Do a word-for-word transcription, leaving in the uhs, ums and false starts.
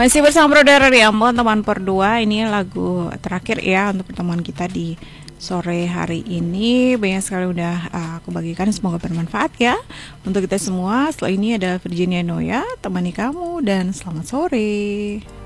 Masih bersama Brother di Ambon, teman berdua. Ini lagu terakhir ya untuk pertemuan kita di sore hari ini. Banyak sekali udah uh, aku bagikan, semoga bermanfaat ya untuk kita semua. Setelah ini ada Virginia Noya, temani kamu, dan selamat sore.